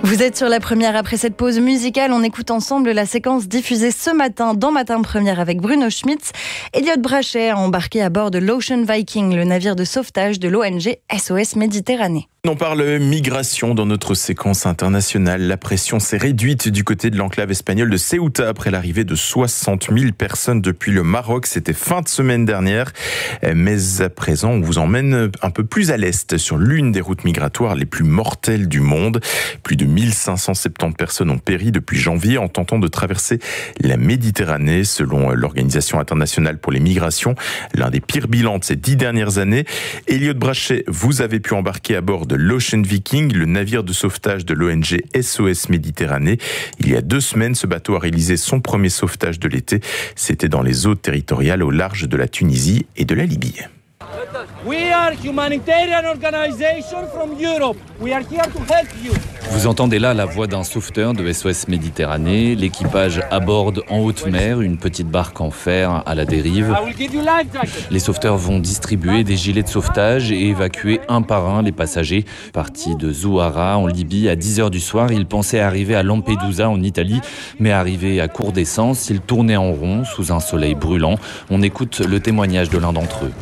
Vous êtes sur la première. Après cette pause musicale, on écoute ensemble la séquence diffusée ce matin dans Matin Première avec Bruno Schmitz. Elliot Brachet a embarqué à bord de l'Ocean Viking, le navire de sauvetage de l'ONG SOS Méditerranée. On parle migration dans notre séquence internationale. La pression s'est réduite du côté de l'enclave espagnole de Ceuta après l'arrivée de 60 000 personnes depuis le Maroc. C'était fin de semaine dernière. Mais à présent, on vous emmène un peu plus à l'est sur l'une des routes migratoires les plus mortelles du monde. Plus de 1570 personnes ont péri depuis janvier en tentant de traverser la Méditerranée, selon l'Organisation internationale pour les migrations. L'un des pires bilans de ces 10 dernières années. Elliot Brachet, vous avez pu embarquer à bord de l'Ocean Viking, le navire de sauvetage de l'ONG SOS Méditerranée. Il y a 2 semaines, ce bateau a réalisé son premier sauvetage de l'été. C'était dans les eaux territoriales au large de la Tunisie et de la Libye. We are humanitarian organization from Europe. We are here to help you. Vous entendez là la voix d'un sauveteur de SOS Méditerranée. L'équipage aborde en haute mer une petite barque en fer à la dérive. Les sauveteurs vont distribuer des gilets de sauvetage et évacuer un par un les passagers. Partis de Zouara en Libye à 10h du soir, ils pensaient arriver à Lampedusa en Italie, mais arrivés à court d'essence, ils tournaient en rond sous un soleil brûlant. On écoute le témoignage de l'un d'entre eux.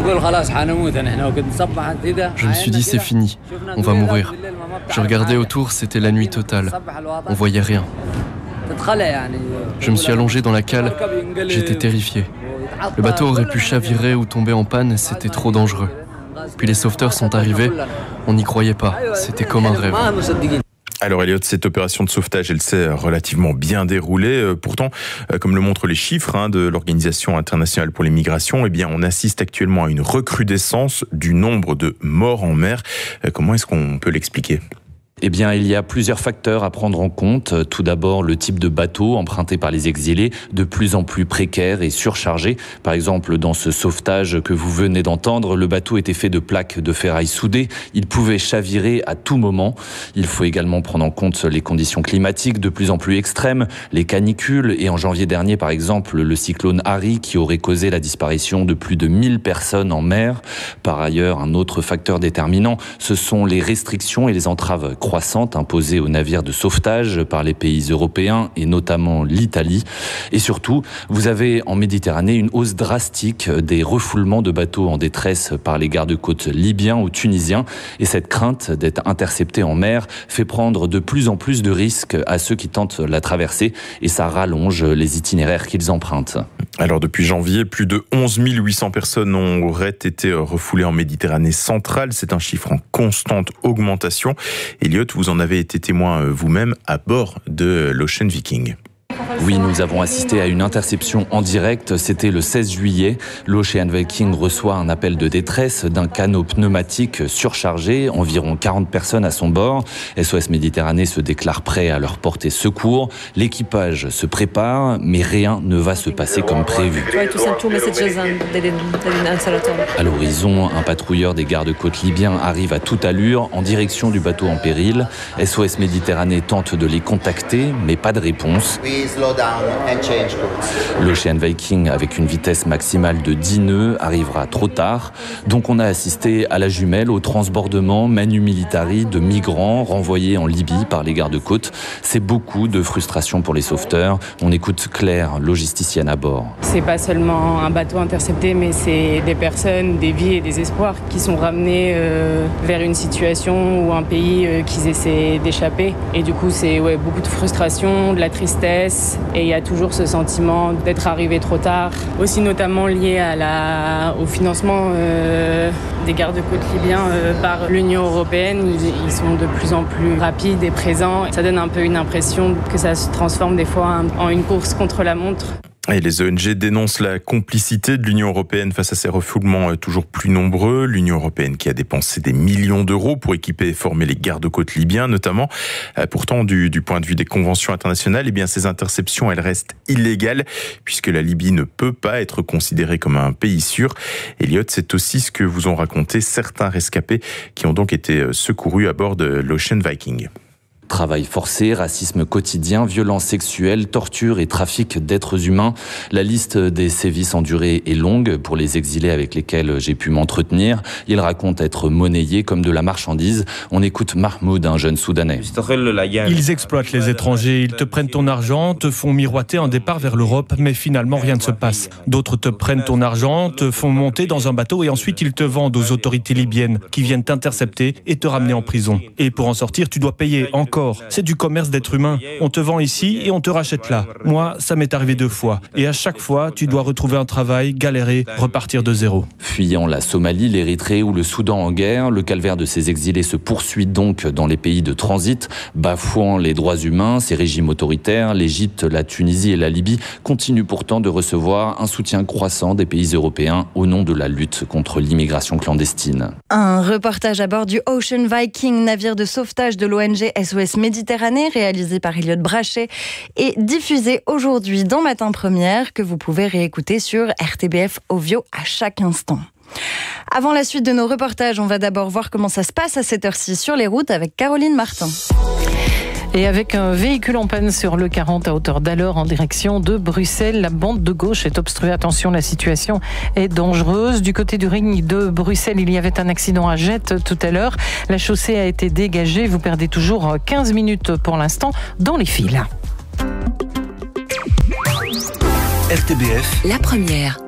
Je me suis dit c'est fini, on va mourir. Je regardais autour, c'était la nuit totale. On voyait rien. Je me suis allongé dans la cale, j'étais terrifié. Le bateau aurait pu chavirer ou tomber en panne, c'était trop dangereux. Puis les sauveteurs sont arrivés, on n'y croyait pas, c'était comme un rêve. Alors Elliot, cette opération de sauvetage, elle s'est relativement bien déroulée. Pourtant, comme le montrent les chiffres de l'Organisation internationale pour les migrations, eh bien, on assiste actuellement à une recrudescence du nombre de morts en mer. Comment est-ce qu'on peut l'expliquer ? Eh bien, il y a plusieurs facteurs à prendre en compte. Tout d'abord, le type de bateau emprunté par les exilés, de plus en plus précaire et surchargé. Par exemple, dans ce sauvetage que vous venez d'entendre, le bateau était fait de plaques de ferraille soudées. Il pouvait chavirer à tout moment. Il faut également prendre en compte les conditions climatiques de plus en plus extrêmes, les canicules et en janvier dernier, par exemple, le cyclone Harry qui aurait causé la disparition de plus de 1000 personnes en mer. Par ailleurs, un autre facteur déterminant, ce sont les restrictions et les entraves croissante imposée aux navires de sauvetage par les pays européens et notamment l'Italie. Et surtout, vous avez en Méditerranée une hausse drastique des refoulements de bateaux en détresse par les gardes-côtes libyens ou tunisiens. Et cette crainte d'être intercepté en mer fait prendre de plus en plus de risques à ceux qui tentent la traversée et ça rallonge les itinéraires qu'ils empruntent. Alors depuis janvier, plus de 11 800 personnes auraient été refoulées en Méditerranée centrale. C'est un chiffre en constante augmentation. Elliot, vous en avez été témoin vous-même à bord de l'Ocean Viking. Oui, nous avons assisté à une interception en direct. C'était le 16 juillet. L'Ocean Viking reçoit un appel de détresse d'un canot pneumatique surchargé. Environ 40 personnes à son bord. SOS Méditerranée se déclare prêt à leur porter secours. L'équipage se prépare, mais rien ne va se passer comme prévu. À l'horizon, un patrouilleur des gardes-côtes libyens arrive à toute allure en direction du bateau en péril. SOS Méditerranée tente de les contacter, mais pas de réponse. L'Ocean Viking, avec une vitesse maximale de 10 nœuds, arrivera trop tard. Donc on a assisté à la jumelle, au transbordement manu militari de migrants renvoyés en Libye par les gardes-côtes. C'est beaucoup de frustration pour les sauveteurs. On écoute Claire, logisticienne à bord. C'est pas seulement un bateau intercepté, mais c'est des personnes, des vies et des espoirs qui sont ramenés vers une situation ou un pays qu'ils essaient d'échapper. Et du coup, c'est beaucoup de frustration, de la tristesse. Et il y a toujours ce sentiment d'être arrivé trop tard, aussi notamment lié au financement des gardes-côtes libyens par l'Union européenne. Ils sont de plus en plus rapides et présents. Ça donne un peu une impression que ça se transforme des fois en une course contre la montre. Et les ONG dénoncent la complicité de l'Union européenne face à ces refoulements toujours plus nombreux. L'Union européenne qui a dépensé des millions d'euros pour équiper et former les gardes-côtes libyens, notamment. Pourtant, du point de vue des conventions internationales, eh bien, ces interceptions, elles restent illégales puisque la Libye ne peut pas être considérée comme un pays sûr. Elliot, c'est aussi ce que vous ont raconté certains rescapés qui ont donc été secourus à bord de l'Ocean Viking. Travail forcé, racisme quotidien, violences sexuelles, torture et trafic d'êtres humains. La liste des sévices endurés est longue pour les exilés avec lesquels j'ai pu m'entretenir. Ils racontent être monnayés comme de la marchandise. On écoute Mahmoud, un jeune Soudanais. Ils exploitent les étrangers, ils te prennent ton argent, te font miroiter un départ vers l'Europe, mais finalement rien ne se passe. D'autres te prennent ton argent, te font monter dans un bateau et ensuite ils te vendent aux autorités libyennes qui viennent t'intercepter et te ramener en prison. Et pour en sortir, tu dois payer encore. C'est du commerce d'êtres humains. On te vend ici et on te rachète là. Moi, ça m'est arrivé 2 fois. Et à chaque fois, tu dois retrouver un travail, galérer, repartir de zéro. Fuyant la Somalie, l'Érythrée ou le Soudan en guerre, le calvaire de ces exilés se poursuit donc dans les pays de transit. Bafouant les droits humains, ces régimes autoritaires, l'Égypte, la Tunisie et la Libye continuent pourtant de recevoir un soutien croissant des pays européens au nom de la lutte contre l'immigration clandestine. Un reportage à bord du Ocean Viking, navire de sauvetage de l'ONG SOS Méditerranée, réalisé par Elliot Brachet et diffusé aujourd'hui dans Matin Première, que vous pouvez réécouter sur RTBF Ovio à chaque instant. Avant la suite de nos reportages, on va d'abord voir comment ça se passe à cette heure-ci sur les routes avec Caroline Martin. Et avec un véhicule en panne sur le 40 à hauteur d'Alleur en direction de Bruxelles, la bande de gauche est obstruée. Attention, la situation est dangereuse. Du côté du ring de Bruxelles, il y avait un accident à Jette tout à l'heure. La chaussée a été dégagée. Vous perdez toujours 15 minutes pour l'instant dans les files. RTBF, la première.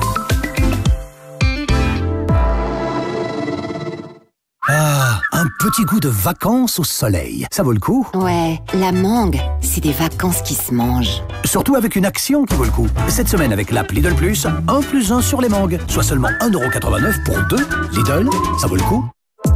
Ah, un petit goût de vacances au soleil. Ça vaut le coup? Ouais, la mangue, c'est des vacances qui se mangent. Surtout avec une action qui vaut le coup. Cette semaine avec l'app Lidl Plus, 1+1 sur les mangues. Soit seulement 1,89€ pour 2. Lidl, ça vaut le coup.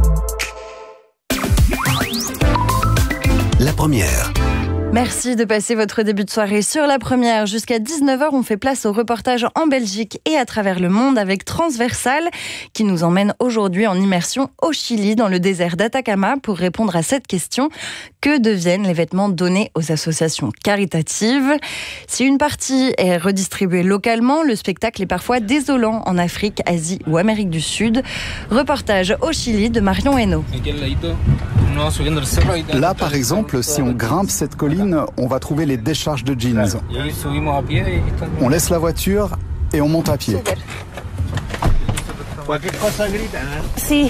La première. Merci de passer votre début de soirée sur la première. Jusqu'à 19h, on fait place au reportage en Belgique et à travers le monde avec Transversal qui nous emmène aujourd'hui en immersion au Chili, dans le désert d'Atacama, pour répondre à cette question: que deviennent les vêtements donnés aux associations caritatives? Si une partie est redistribuée localement, le spectacle est parfois désolant en Afrique, Asie ou Amérique du Sud. Reportage au Chili de Marion Hainaut. Là, par exemple, si on grimpe cette colline, on va trouver les décharges de jeans. On laisse la voiture et on monte à pied. Si.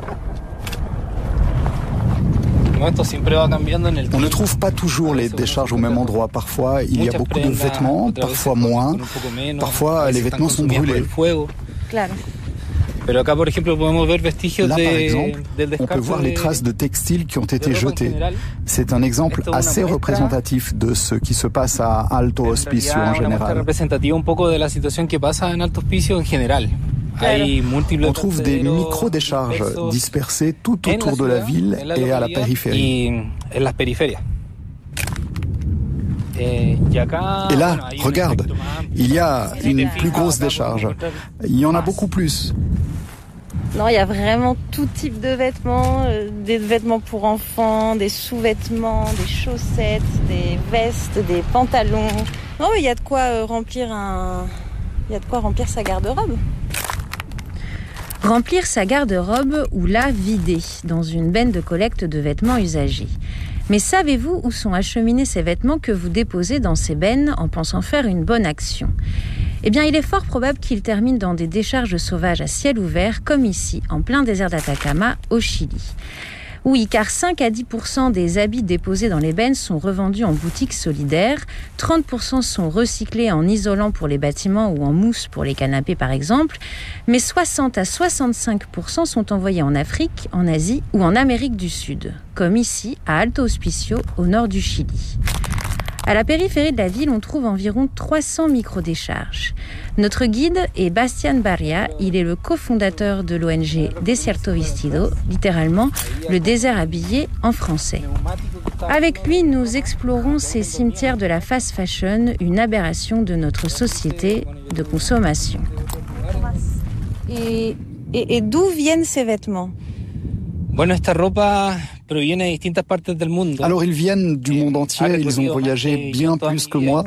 On ne trouve pas toujours les décharges au même endroit. Parfois, il y a beaucoup de vêtements, parfois moins. Parfois, les vêtements sont brûlés. Là, par exemple, on peut voir les traces de textiles qui ont été jetés. C'est un exemple assez représentatif de ce qui se passe à Alto Hospicio en général. On trouve des micro-décharges dispersées tout autour de la ville et à la périphérie. Et là, regarde, il y a une plus grosse décharge. Il y en a beaucoup plus. Non, il y a vraiment tout type de vêtements, des vêtements pour enfants, des sous-vêtements, des chaussettes, des vestes, des pantalons. Non, mais il y a de quoi remplir sa garde-robe. Remplir sa garde-robe ou la vider dans une benne de collecte de vêtements usagés. Mais savez-vous où sont acheminés ces vêtements que vous déposez dans ces bennes en pensant faire une bonne action ? Eh bien, il est fort probable qu'ils terminent dans des décharges sauvages à ciel ouvert, comme ici, en plein désert d'Atacama, au Chili. Oui, car 5 à 10% des habits déposés dans les bennes sont revendus en boutique solidaire, 30% sont recyclés en isolant pour les bâtiments ou en mousse pour les canapés par exemple, mais 60 à 65% sont envoyés en Afrique, en Asie ou en Amérique du Sud, comme ici à Alto Hospicio, au nord du Chili. À la périphérie de la ville, on trouve environ 300 micro-décharges. Notre guide est Bastian Barria. Il est le cofondateur de l'ONG Desierto Vestido, littéralement le désert habillé en français. Avec lui, nous explorons ces cimetières de la fast fashion, une aberration de notre société de consommation. Et d'où viennent ces vêtements ? Alors ils viennent du monde entier, ils ont voyagé bien plus que moi.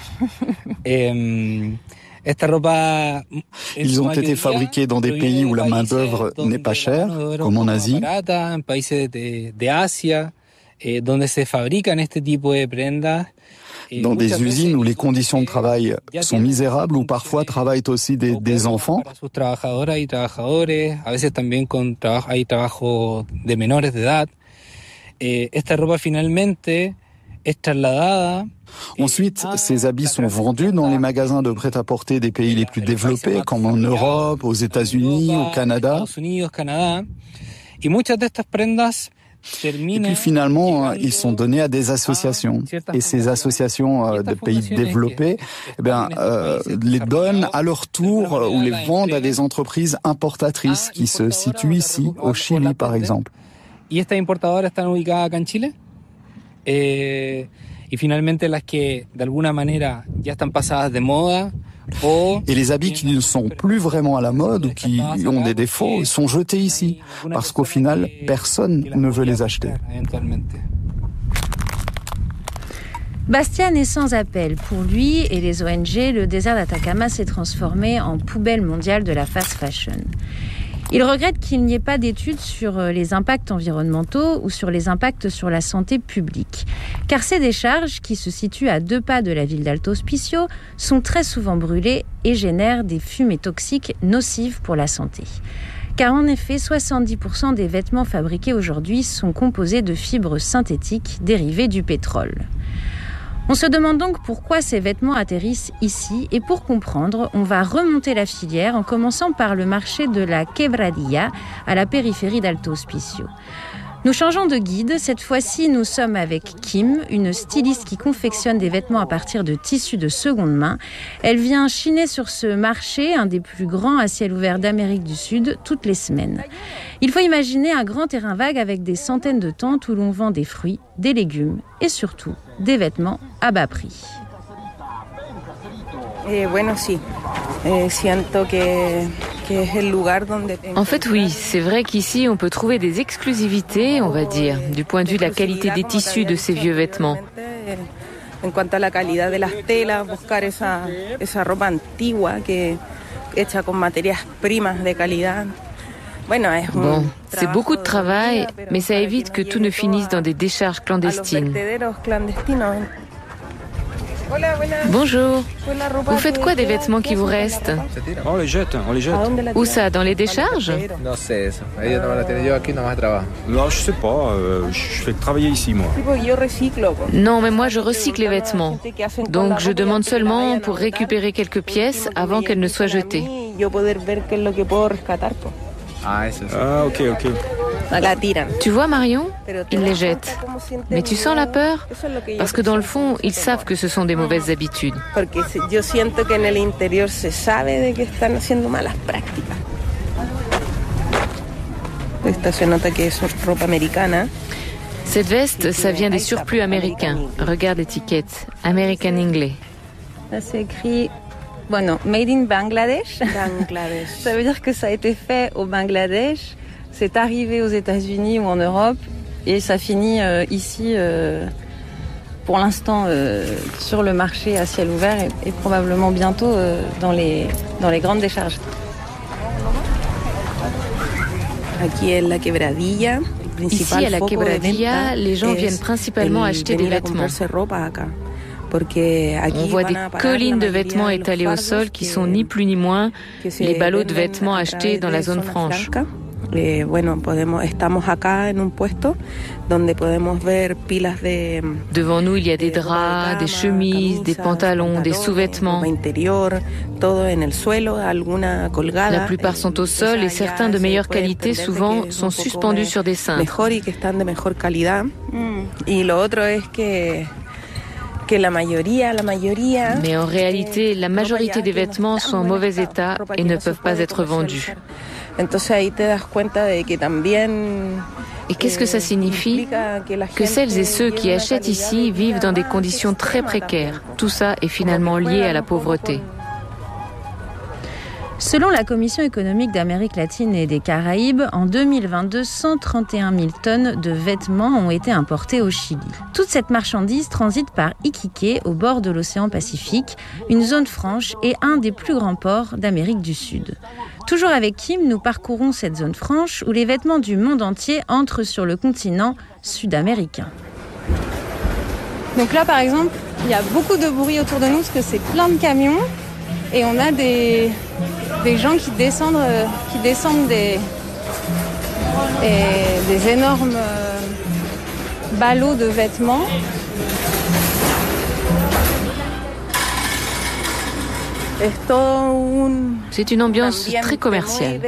Ils ont été fabriqués dans des pays où la main-d'œuvre n'est pas chère, comme en Asie. Dans des usines où les conditions de travail sont misérables, où parfois travaillent aussi des enfants. Ensuite, ces habits sont vendus dans les magasins de prêt-à-porter des pays les plus développés, comme en Europe, aux États-Unis, au Canada. Et puis finalement, ils sont donnés à des associations. Et ces associations de pays développés les donnent à leur tour ou les vendent à des entreprises importatrices qui se situent ici, au Chili par exemple. Et les habits qui ne sont plus vraiment à la mode ou qui ont des défauts sont jetés ici, parce qu'au final, personne ne veut les acheter. Bastian est sans appel. Pour lui et les ONG, le désert d'Atacama s'est transformé en poubelle mondiale de la fast fashion. Il regrette qu'il n'y ait pas d'études sur les impacts environnementaux ou sur les impacts sur la santé publique. Car ces décharges, qui se situent à 2 pas de la ville d'Alto Hospicio, sont très souvent brûlées et génèrent des fumées toxiques nocives pour la santé. Car en effet, 70% des vêtements fabriqués aujourd'hui sont composés de fibres synthétiques dérivées du pétrole. On se demande donc pourquoi ces vêtements atterrissent ici, et pour comprendre, on va remonter la filière en commençant par le marché de la Quebradilla à la périphérie d'Alto Hospicio. Nous changeons de guide. Cette fois-ci, nous sommes avec Kim, une styliste qui confectionne des vêtements à partir de tissus de seconde main. Elle vient chiner sur ce marché, un des plus grands à ciel ouvert d'Amérique du Sud, toutes les semaines. Il faut imaginer un grand terrain vague avec des centaines de tentes où l'on vend des fruits, des légumes et surtout des vêtements à bas prix. En fait, oui, c'est vrai qu'ici, on peut trouver des exclusivités, on va dire, du point de vue de la qualité des tissus de ces vieux vêtements. En cuanto a la calidad de las telas, buscar esa ropa antigua que hecha con materias primas de calidad. Bon, c'est beaucoup de travail, mais ça évite que tout ne finisse dans des décharges clandestines. Bonjour. Vous faites quoi des vêtements qui vous restent? On les jette. Où ça? Dans les décharges? Non, je sais pas. Je fais travailler ici, moi. Non, mais moi je recycle les vêtements. Donc je demande seulement pour récupérer quelques pièces avant qu'elles ne soient jetées. Ah, ok. Tu vois, Marion, ils les jettent. Mais tu sens la peur? Parce que dans le fond, ils savent que ce sont des mauvaises habitudes. Cette veste, ça vient des surplus américains. Regarde l'étiquette. American English. Là, c'est écrit... made in Bangladesh. Ça veut dire que ça a été fait au Bangladesh, c'est arrivé aux États-Unis ou en Europe et ça finit ici, pour l'instant, sur le marché à ciel ouvert et probablement bientôt dans les grandes décharges. Ici, à la Quebradilla, les gens viennent principalement acheter des vêtements. On voit des collines de vêtements étalés au sol qui sont ni plus ni moins les ballots de vêtements achetés dans la zone franche. Devant nous, il y a des draps, des chemises, des pantalons, des sous-vêtements. La plupart sont au sol et certains de meilleure qualité, souvent, sont suspendus sur des cintres. Mais en réalité, la majorité des vêtements sont en mauvais état et ne peuvent pas être vendus. Et qu'est-ce que ça signifie? Que celles et ceux qui achètent ici vivent dans des conditions très précaires. Tout ça est finalement lié à la pauvreté. Selon la Commission économique d'Amérique latine et des Caraïbes, en 2022, 131 000 tonnes de vêtements ont été importés au Chili. Toute cette marchandise transite par Iquique, au bord de l'océan Pacifique, une zone franche et un des plus grands ports d'Amérique du Sud. Toujours avec Kim, nous parcourons cette zone franche où les vêtements du monde entier entrent sur le continent sud-américain. Donc là, par exemple, il y a beaucoup de bruit autour de nous parce que c'est plein de camions et on a des gens qui descendent des énormes ballots de vêtements. C'est une ambiance très commerciale.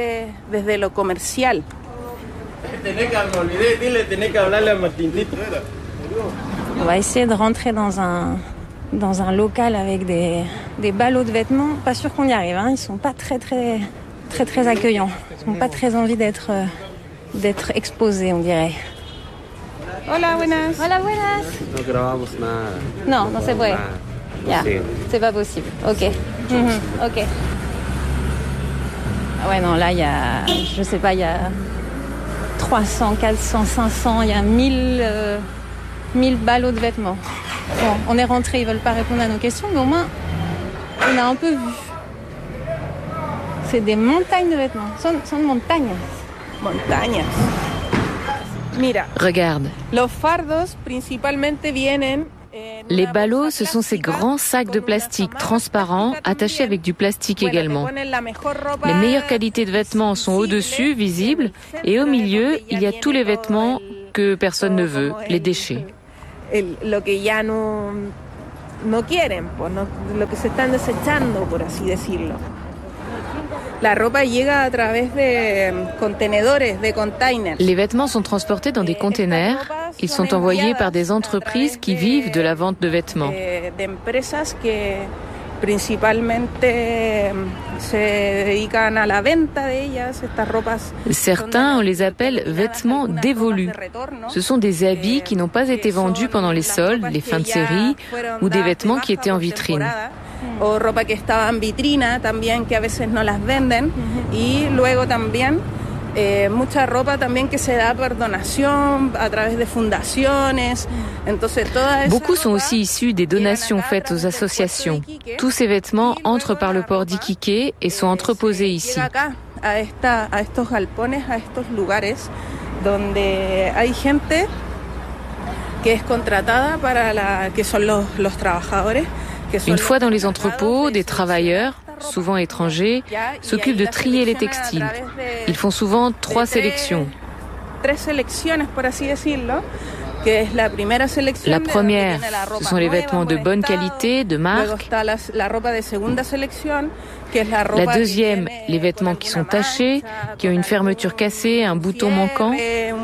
On va essayer de rentrer dans un local avec des ballots de vêtements. Pas sûr qu'on y arrive, hein. Ils sont pas très accueillants. Ils n'ont pas très envie d'être exposés, on dirait. Hola, buenas. Hola, buenas. No grabamos nada. Non, c'est vrai. Yeah. C'est pas possible. Ok. Ok. Ah ouais, non, là, il y a, je sais pas, il y a 300, 400, 500, il y a 1000 ballots de vêtements. Bon, on est rentrés, ils veulent pas répondre à nos questions, mais au moins, on a un peu vu. C'est des montagnes de vêtements. Sont de montagnes. Montagnes. Mira. Regarde. Los fardos principalmente vienen. Les ballots, ce sont ces grands sacs de plastique transparents attachés avec du plastique également. Les meilleures qualités de vêtements sont au-dessus, visibles, et au milieu, il y a tous les vêtements que personne ne veut, les déchets. Lo que ya no quieren, lo que se están desechando, por así decirlo. La ropa llega a través de contenedores, de containers. Les vêtements sont transportés dans des containers. Ils sont envoyés par des entreprises qui vivent de la vente de vêtements. Certains, on les appelle vêtements dévolus. Ce sont des habits qui n'ont pas été vendus pendant les soldes, les fins de série, ou des vêtements qui étaient en vitrine. O ropa que estaba en vitrina también, que a veces no las venden. Y luego también mucha ropa también que se da por donación a través de fundaciones. Entonces, toda esa Beaucoup sont aussi issus des donations faites aux associations. Tous ces vêtements entrent par le port d'Iquique et sont entreposés ici. A estos galpones, a estos lugares donde hay gente que es contratada que son los trabajadores. Une fois dans les entrepôts, des travailleurs, souvent étrangers, s'occupent de trier les textiles. Ils font souvent 3 sélections. La première, ce sont les vêtements de bonne qualité, de marque. La deuxième, les vêtements qui sont tachés, qui ont une fermeture cassée, un bouton manquant.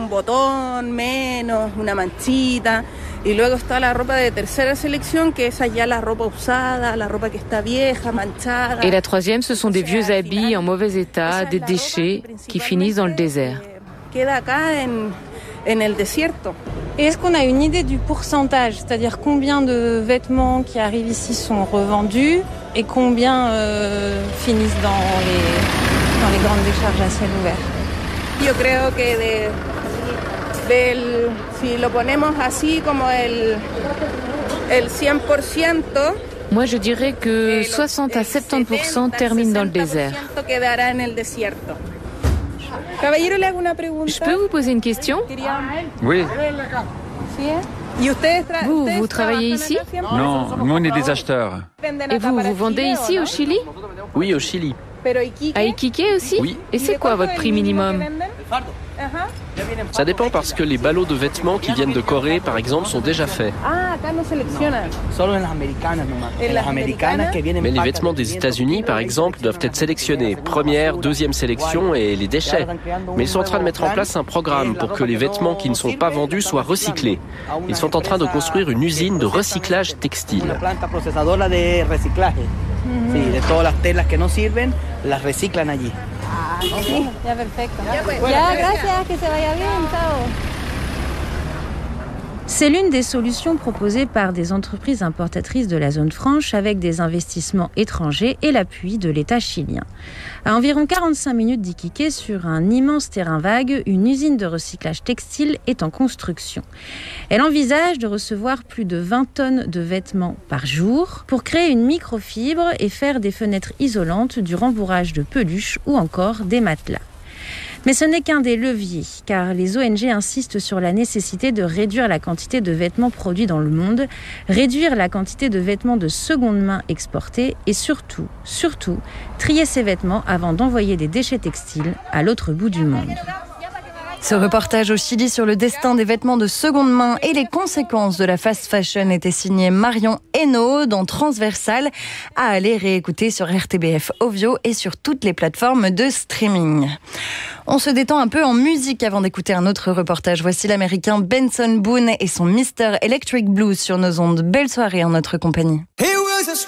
Y luego está la ropa de tercera selección, que es ya la ropa usada, la ropa que está vieja, manchada. Et la troisième, ce sont des vieux habits en mauvais état, des déchets qui finissent dans le désert. Queda acá en el desierto. Et est-ce qu'on a une idée du pourcentage, c'est-à-dire combien de vêtements qui arrivent ici sont revendus et combien finissent dans les grandes décharges à ciel ouvert? Yo creo que si lo ponemos así como el 100%. Moi, je dirais que 60 à 70% terminent dans le désert. Je peux vous poser une question? Oui. Vous travaillez ici? Non, nous on est des acheteurs. Et vous vendez ici au Chili? Oui, au Chili. À Iquique aussi? Oui. Et c'est quoi votre prix minimum? Ça dépend parce que les ballots de vêtements qui viennent de Corée, par exemple, sont déjà faits. Mais les vêtements des États-Unis, par exemple, doivent être sélectionnés. Première, deuxième sélection et les déchets. Mais ils sont en train de mettre en place un programme pour que les vêtements qui ne sont pas vendus soient recyclés. Ils sont en train de construire une usine de recyclage textile. Sí, de todas las telas que no sirven, las reciclan allí. Sí, ya perfecto. Ya, gracias, que se vaya bien, chao. C'est l'une des solutions proposées par des entreprises importatrices de la zone franche avec des investissements étrangers et l'appui de l'État chilien. À environ 45 minutes d'Iquique, sur un immense terrain vague, une usine de recyclage textile est en construction. Elle envisage de recevoir plus de 20 tonnes de vêtements par jour pour créer une microfibre et faire des fenêtres isolantes, du rembourrage de peluches ou encore des matelas. Mais ce n'est qu'un des leviers, car les ONG insistent sur la nécessité de réduire la quantité de vêtements produits dans le monde, réduire la quantité de vêtements de seconde main exportés et surtout, trier ces vêtements avant d'envoyer des déchets textiles à l'autre bout du monde. Ce reportage au Chili sur le destin des vêtements de seconde main et les conséquences de la fast fashion était signé Marion Hainaut dans Transversal, à aller réécouter sur RTBF Ovio et sur toutes les plateformes de streaming. On se détend un peu en musique avant d'écouter un autre reportage. Voici l'américain Benson Boone et son Mr. Electric Blues sur nos ondes. Belle soirée en notre compagnie.